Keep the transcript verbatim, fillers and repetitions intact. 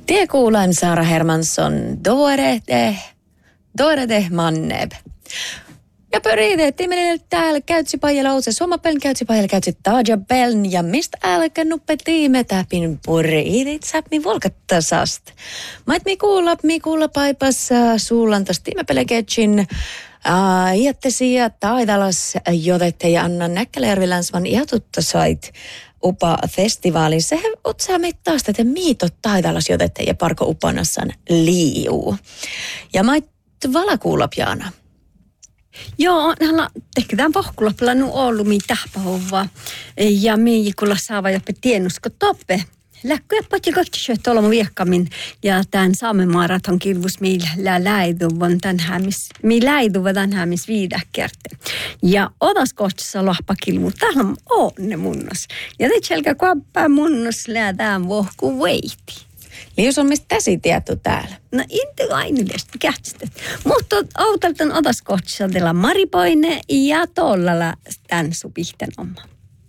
Te kuulan Sara Hermansson, Dore de, Dore de Manneb. Ja pöriiteet, tiiminen täällä käytsi pajalla ouse, suomapeln käytsi pajalla käytsi taajapeln ja mistä älkä nuppe tiime täpin pöriitit säpmi volkattasast. Mait mi kuulla, mi kuulla paipas suulantas tiimepeleketsin. Uh, Iattesi ja taidalas jodette ja Anna Näkkäläjärvi-Länsman iatutta sait upa festivaalin. Sehän otsaa meitä taas tätä miitot taidalas jodette ja parko upanassan liiuu. Ja mait valakuulla Jaana. Joo, hän tehdään pohkulapilla nu ollut mi tähpähovaa. Ja mi kuulla saava jopa tienusko toppe. Läkkyä poti kohtishöt olemme viekkamin ja tämän Saamen maraton kilvus millä läiduvan tämän hämis, mi läiduva tämän hämis viidäkkärte. Ja otas kohtissa lahpa kilvu, täällä on onne munnos. Ja te selkä kuappaa munnos läädään vohku veiti. Lius on mistä täsi tietty täällä? No inte ainilesta kähtstet. Mutta autaltan otas kohtissa teillä maripoine ja tollalla tämän supihten oma.